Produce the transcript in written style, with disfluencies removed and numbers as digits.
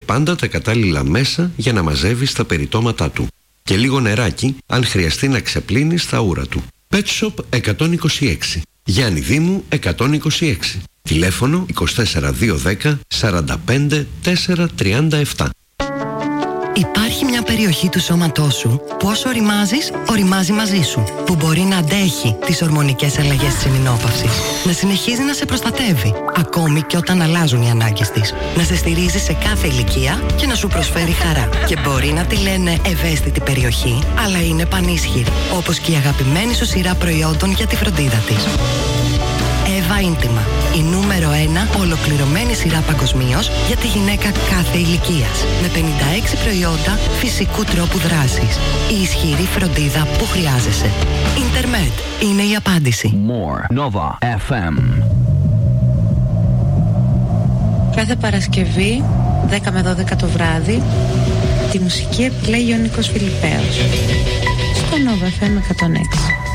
πάντα τα κατάλληλα μέσα για να μαζεύει τα περιτώματά του. Και λίγο νεράκι αν χρειαστεί να ξεπλύνει τα ούρα του. Pet Shop 126. Γιάννη Δήμου 126. Τηλέφωνο 24210 45 437. Υπάρχει μια περιοχή του σώματός σου που όσο οριμάζεις, οριμάζει μαζί σου. Που μπορεί να αντέχει τις ορμονικές αλλαγές της εμεινόπαυσης. Να συνεχίζει να σε προστατεύει, ακόμη και όταν αλλάζουν οι ανάγκες της. Να σε στηρίζει σε κάθε ηλικία και να σου προσφέρει χαρά. Και μπορεί να τη λένε ευαίσθητη περιοχή, αλλά είναι πανίσχυρη. Όπως και η αγαπημένη σου σειρά προϊόντων για τη φροντίδα της. Εύα Ίντιμα, η νούμερο 1 ολοκληρωμένη σειρά παγκοσμίως για τη γυναίκα κάθε ηλικίας. Με 56 προϊόντα φυσικού τρόπου δράσης. Η ισχυρή φροντίδα που χρειάζεσαι. Ιντερμετ είναι η απάντηση. More Nova FM. Κάθε Παρασκευή 10 με 12 το βράδυ τη μουσική επιλέγει ο Νίκος Φιλιππέος στο Nova FM 106.